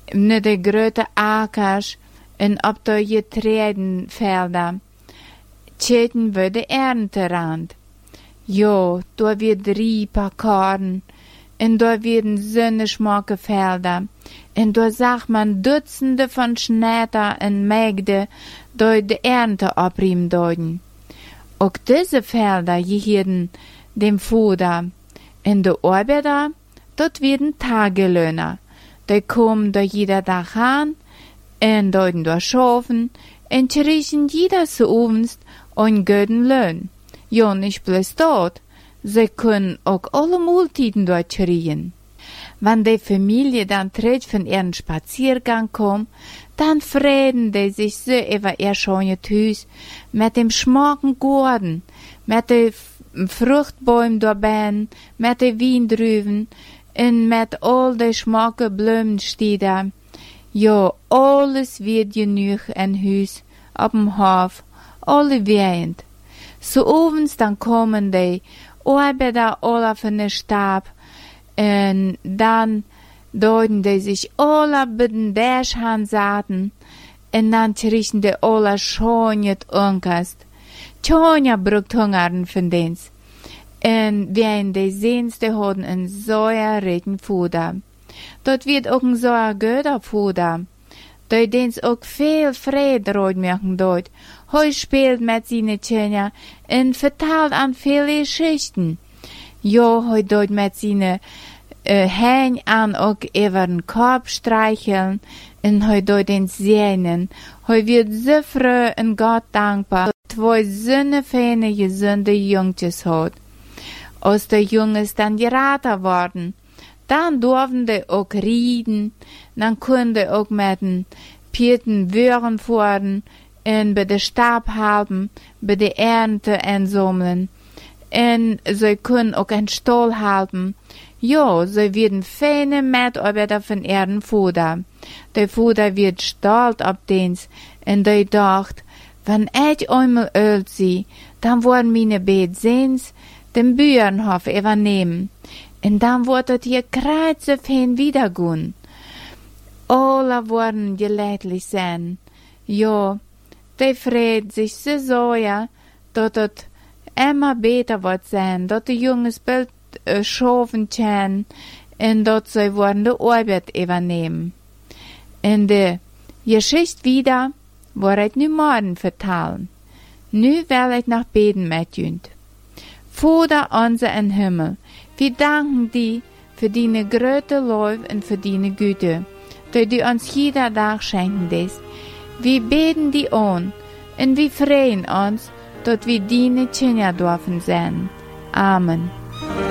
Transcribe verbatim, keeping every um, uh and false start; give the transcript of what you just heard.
ne de grote akers en op de getredenvelden. Tjeten we de ernterand. Jo, daar wird rieper korn, en daar werden zonnesmokke velden, en daar zag man dutzende van Schnetter en Mägde door de Ernte opriem doden. Ook deze velden gehierden dem Fuder, en de Arbeiter, dort werden Tagelöhner. Die kommen da jeder Tag an, en doden door schaffen, en kriechen jeder zu uns ein guten Lohn. Ja, nicht bloß dort, sie können auch alle Multiten dort kriegen. Wenn die Familie dann tritt von ihren Spaziergang kommt, dann freuen die sich so über ihr schönes Haus, mit dem schmacken Garten, mit den Fruchtbäumen dabei, mit den Weindrüben und mit all den schmacken Blumenstieden. Ja, alles wird genug in Haus, auf dem Hof, alle wehend. So abends dann kommen die Arbeiter alle von der Stab, und dann deuten die sich alle bei den Däschern saten, und dann riechen die alle schon nicht unkast. Tjonja brugt hungern von dens, und während die Sehnste haben ein soja regen Fuder. Dort wird auch ein soja Göder Fuder. Da dens auch viel Freude rot machen dort. Heu spielt mit seine Tjenja und verteilt an viele Geschichten. Jo, heu dort mit seine äh, Hände an auch über den Korb streicheln und heu dort den sehnen. Heu wird so froh und Gott dankbar, zwei so feine, gesunde Jungches hat. Aus der Junges dann geraten worden. Dann durften die auch reden, dann können die auch mit den Pieten Wöhren fahren und bei der Stab haben, bei der Ernte einsammeln. Und sie können auch einen Stall haben. Ja, sie werden feine Mitarbeiter von ihrem Vater. Der Vater wird stolz auf dens und der dacht, wenn ich einmal alt sie, dann wollen meine beiden Sehns den Bauernhof übernehmen. Und dann wird es hier kreuz auf hin wiedergehen. Alle wollen gelädlich sein. Ja, die freut sich so sehr, dass es immer besser wird sein, dass die Jungs bald äh, schaffen können und dass sie wollen die Arbeit übernehmen. In der Geschichte wieder wird ich nu morgen vertellen. Nu will ich nach beten mit uns. Vater unser im Himmel, wir danken dir für deine große Liebe und für deine Güte, die du uns jeder Tag schenken lässt. Wir beten dir an und wir freuen uns, dass wir deine Kinder dürfen sein. Amen.